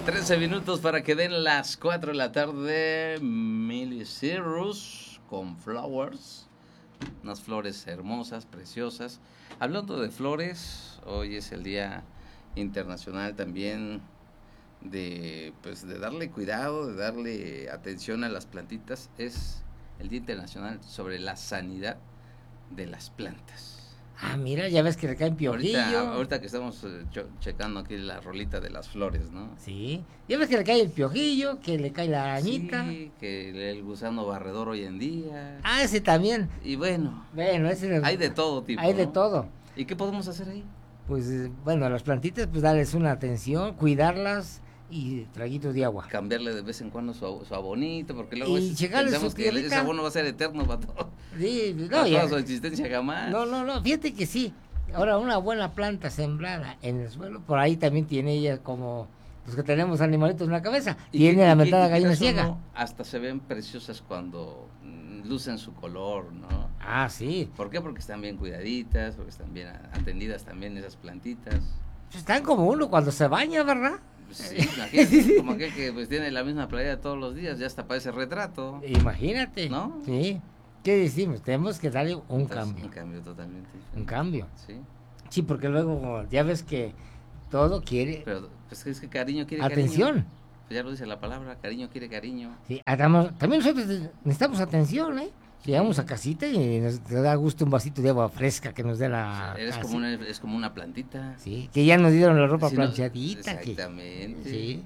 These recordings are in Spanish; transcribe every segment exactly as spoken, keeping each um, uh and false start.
trece minutos para que den las cuatro de la tarde. Miley Cyrus con Flowers. Unas flores hermosas, preciosas. Hablando de flores, hoy es el Día Internacional también de, pues, de darle cuidado, de darle atención a las plantitas. Es el Día Internacional sobre la sanidad de las plantas. Ah, mira, ya ves que le caen piojillo. Ahorita, ahorita que estamos eh, checando aquí la rolita de las flores, ¿no? Sí, ya ves que le cae el piojillo, que le cae la arañita. Sí, que el gusano barredor hoy en día. Ah, ese también. Y bueno, bueno ese hay de todo tipo, Hay de ¿no? todo. ¿Y qué podemos hacer ahí? Pues, bueno, a las plantitas, pues darles una atención, cuidarlas y traguitos de agua. Cambiarle de vez en cuando su, su abonito, porque luego y es, pensamos que ese abono va a ser eterno para todo. Sí, no, para ya, toda su existencia jamás. No, no, no, fíjate que sí. Ahora, una buena planta sembrada en el suelo, por ahí también tiene ella como los que tenemos animalitos en la cabeza. Tiene la mentada gallina ciega. No, hasta se ven preciosas cuando mm, lucen su color, ¿no? Ah, sí. ¿Por qué? Porque están bien cuidaditas, porque están bien atendidas también esas plantitas. Están como uno cuando se baña, ¿verdad? Sí, imagínate, como aquel que pues tiene la misma playera todos los días, ya hasta parece retrato. Imagínate. ¿No? Sí. ¿Qué decimos? Tenemos que darle un Entonces, cambio. Un cambio totalmente diferente. Un cambio. Sí. Sí, porque luego ya ves que todo quiere... Pero pues es que cariño quiere atención. Cariño. Pues ya lo dice la palabra, cariño quiere cariño. Sí, además, también nosotros necesitamos atención, ¿eh? Llegamos a casita y nos da gusto un vasito de agua fresca que nos dé la... Eres como una, es como una plantita. Sí, que ya nos dieron la ropa sí, planchadita. No, exactamente. Que, sí,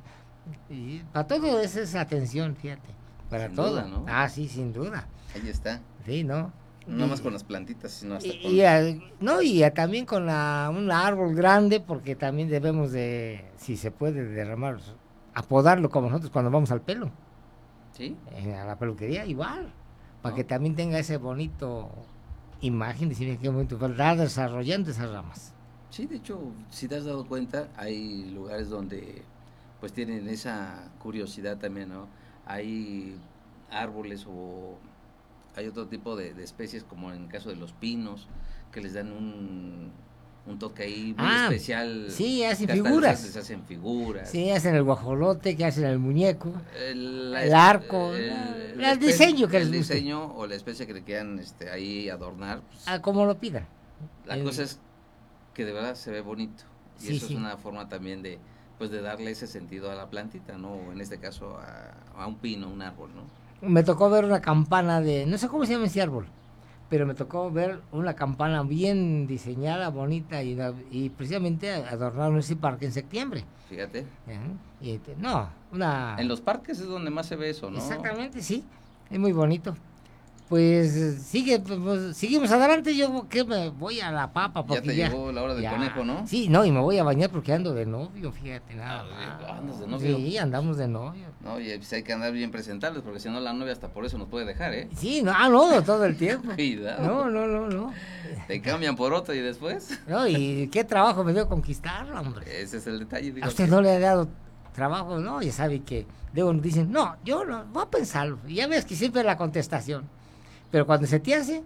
y para todo es esa atención, fíjate. Para sin todo. Duda, ¿no? Ah, sí, sin duda. Ahí está. Sí, ¿no? No y, más con las plantitas, sino hasta y, con... Y a, no, y a, también con la, un árbol grande, porque también debemos de, si se puede, derramar, apodarlo como nosotros cuando vamos al pelo. ¿Sí? En, a la peluquería, igual. Para ¿no? que también tenga ese bonito imagen, decir qué bonito, va desarrollando esas ramas. Sí, de hecho, si te has dado cuenta, hay lugares donde pues tienen esa curiosidad también, ¿no? Hay árboles o hay otro tipo de, de especies, como en el caso de los pinos, que les dan un, un toque ahí muy ah, especial. Sí, hacen figuras. Les hacen figuras. Sí, hacen el guajolote, que hacen el muñeco, el, el arco, el, el, el diseño que les guste. El diseño o la especie que le quieran este, ahí adornar. Pues, ah, como lo pidan. La el, cosa es que de verdad se ve bonito. Y sí, eso sí. es una forma también de pues de darle ese sentido a la plantita, ¿no? En este caso a, a un pino, un árbol, ¿no? Me tocó ver una campana de, no sé cómo se llama ese árbol, pero me tocó ver una campana bien diseñada, bonita, y, y precisamente adornaron ese parque en septiembre. Fíjate. ¿Eh? Y, no, una... En los parques es donde más se ve eso, ¿no? Exactamente, sí, es muy bonito. Pues sigue, pues, seguimos adelante, yo que me voy a la papa. Porque ya te ya, llegó la hora del ya, conejo, ¿no? Sí, no, y me voy a bañar porque ando de novio, fíjate, nada ah, ¿Andas de novio? Sí, andamos de novio. No, y pues hay que andar bien presentables, porque si no la novia hasta por eso nos puede dejar, ¿eh? Sí, no, ah, no, todo el tiempo. Cuidado. No, no, no, no. Te cambian por otro y después. No, y qué trabajo me dio conquistarlo, hombre. Ese es el detalle. A usted no le ha dado trabajo, ¿no? Ya sabe que luego nos dicen, no, yo no, voy a pensarlo. Y ya ves que siempre es la contestación. Pero cuando se te hace,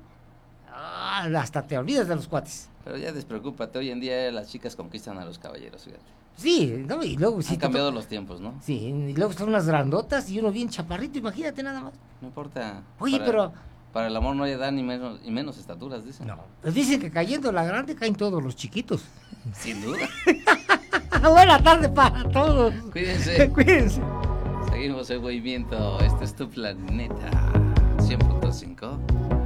ah, hasta te olvidas de los cuates. Pero ya despreocúpate, hoy en día las chicas conquistan a los caballeros, fíjate. Sí, ¿no? Y luego... Han sí, cambiado los tiempos, ¿no? Sí, y luego están unas grandotas y uno bien chaparrito, imagínate nada más. No importa. Oye, para, pero... Para el amor no hay edad ni menos, y menos estaturas, dicen. No, pues dicen que cayendo la grande caen todos los chiquitos. Sin duda. Buena tarde para todos. Cuídense. Cuídense. Seguimos en movimiento, este es tu planeta. cien punto cinco